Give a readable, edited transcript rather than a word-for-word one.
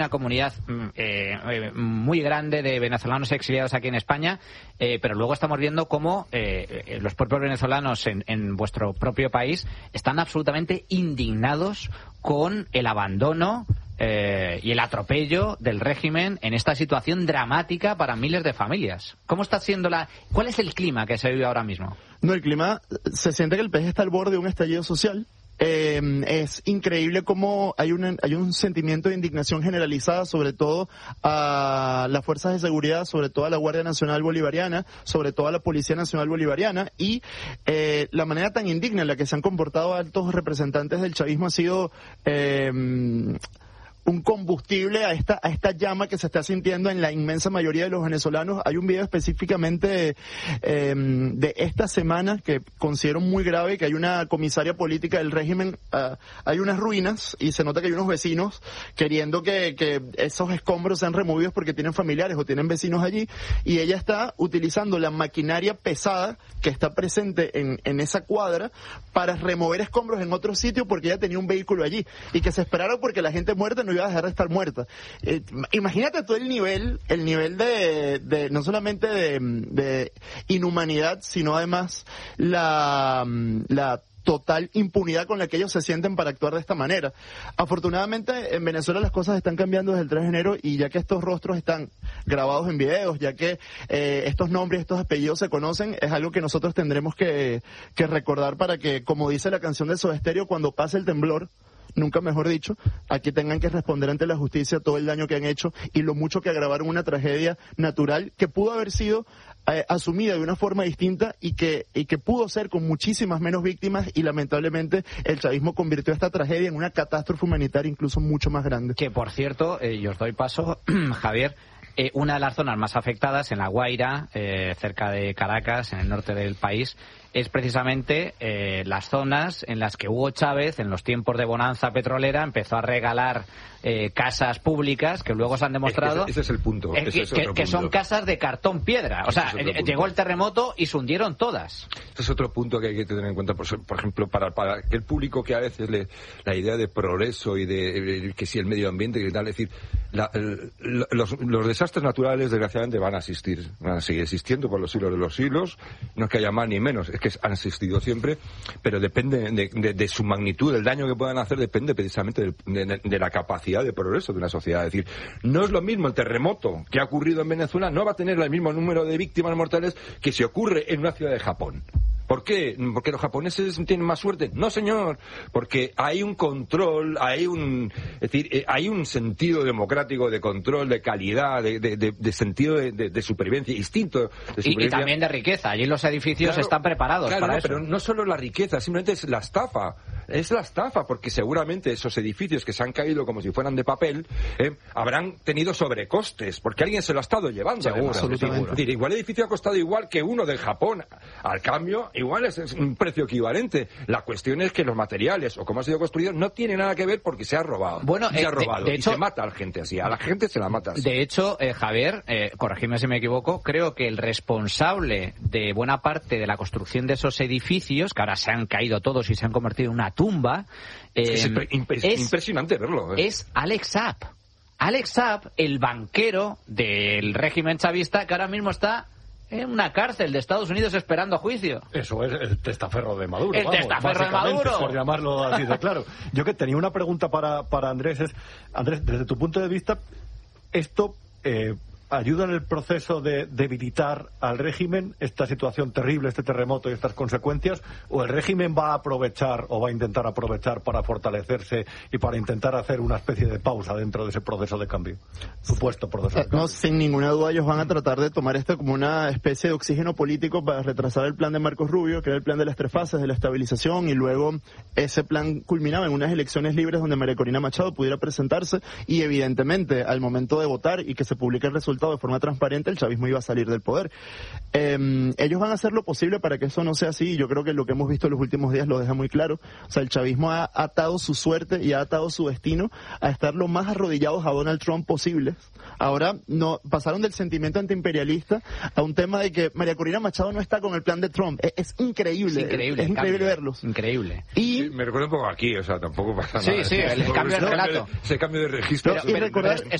una comunidad muy grande de venezolanos exiliados aquí en España, pero luego estamos viendo cómo los propios venezolanos en vuestro propio país están absolutamente indignados con el abandono y el atropello del régimen en esta situación dramática para miles de familias. ¿Cómo está siendo cuál es el clima que se vive ahora mismo? No, el clima, se siente que el país está al borde de un estallido social. Es increíble cómo hay un sentimiento de indignación generalizada, sobre todo a las fuerzas de seguridad, sobre todo a la Guardia Nacional Bolivariana, sobre todo a la Policía Nacional Bolivariana, y la manera tan indigna en la que se han comportado altos representantes del chavismo ha sido un combustible a esta llama que se está sintiendo en la inmensa mayoría de los venezolanos. Hay un video específicamente de esta semana que considero muy grave, que hay una comisaria política del régimen, hay unas ruinas y se nota que hay unos vecinos queriendo que esos escombros sean removidos porque tienen familiares o tienen vecinos allí, y ella está utilizando la maquinaria pesada que está presente en esa cuadra para remover escombros en otro sitio porque ella tenía un vehículo allí, y que se esperaron porque la gente muerta no iba a dejar de estar muerta. Imagínate todo el nivel de no solamente de inhumanidad, sino además la total impunidad con la que ellos se sienten para actuar de esta manera. Afortunadamente en Venezuela las cosas están cambiando desde el 3 de enero, y ya que estos rostros están grabados en videos, ya que estos nombres, estos apellidos se conocen, es algo que nosotros tendremos que recordar para que, como dice la canción de Soda Stereo, cuando pase el temblor, nunca mejor dicho, aquí tengan que responder ante la justicia todo el daño que han hecho y lo mucho que agravaron una tragedia natural que pudo haber sido asumida de una forma distinta y que pudo ser con muchísimas menos víctimas, y lamentablemente el chavismo convirtió esta tragedia en una catástrofe humanitaria incluso mucho más grande. Que por cierto, y os doy paso, Javier, una de las zonas más afectadas en La Guaira, cerca de Caracas, en el norte del país, es precisamente las zonas en las que Hugo Chávez, en los tiempos de bonanza petrolera, empezó a regalar casas públicas que luego se han demostrado ese es el punto, que son casas de cartón piedra. O sea, llegó el terremoto y se hundieron todas. Ese es otro punto que hay que tener en cuenta, por ejemplo, para el público que a veces la idea de progreso y de que si el medio ambiente y tal, es decir, los desastres naturales desgraciadamente van a seguir existiendo por los siglos de los siglos, no es que haya más ni menos, es que han existido siempre, pero depende de su magnitud, del daño que puedan hacer, depende precisamente de la capacidad de progreso de una sociedad. Es decir, no es lo mismo el terremoto que ha ocurrido en Venezuela, no va a tener el mismo número de víctimas mortales que si ocurre en una ciudad de Japón. ¿Por qué? ¿Porque los japoneses tienen más suerte? No, señor, porque hay un control, hay un sentido democrático de control, de calidad, de sentido de supervivencia, instinto de supervivencia. Y también de riqueza. Allí los edificios están preparados para eso. Pero no solo la riqueza, simplemente es la estafa. Es la estafa, porque seguramente esos edificios que se han caído como si fueran de papel habrán tenido sobrecostes, porque alguien se lo ha estado llevando. Seguro. Es decir, igual el edificio ha costado igual que uno del Japón. Al cambio, igual es un precio equivalente. La cuestión es que los materiales o cómo ha sido construido no tiene nada que ver porque se ha robado. Bueno, se ha robado de hecho, y se mata a la gente así. A la gente se la mata así. De hecho, Javier, corregidme si me equivoco, creo que el responsable de buena parte de la construcción de esos edificios, que ahora se han caído todos y se han convertido en una tumba, es impresionante verlo. Es Alex Saab. Alex Saab, el banquero del régimen chavista, que ahora mismo está en una cárcel de Estados Unidos esperando juicio. Eso es el testaferro de Maduro. El testaferro de Maduro. Por llamarlo así de claro. Yo que tenía una pregunta para Andrés. Andrés, desde tu punto de vista, ¿esto ayuda en el proceso de debilitar al régimen, esta situación terrible, este terremoto y estas consecuencias, o el régimen va a aprovechar o va a intentar aprovechar para fortalecerse y para intentar hacer una especie de pausa dentro de ese proceso de cambio? Supuesto proceso de cambio. No, sin ninguna duda ellos van a tratar de tomar esto como una especie de oxígeno político para retrasar el plan de Marcos Rubio, que era el plan de las 3 fases de la estabilización, y luego ese plan culminaba en unas elecciones libres donde María Corina Machado pudiera presentarse, y evidentemente al momento de votar y que se publique el resultado resultado de forma transparente, el chavismo iba a salir del poder. Ellos van a hacer lo posible para que eso no sea así, y yo creo que lo que hemos visto en los últimos días lo deja muy claro. O sea, el chavismo ha atado su suerte y ha atado su destino a estar lo más arrodillados a Donald Trump posibles. Ahora pasaron del sentimiento antiimperialista a un tema de que María Corina Machado no está con el plan de Trump. Es increíble. Es increíble verlos. Increíble. Y sí, me recuerda un poco aquí, o sea, tampoco pasa nada. Sí, el cambio de relato. Ese cambio de registro. Y recordar,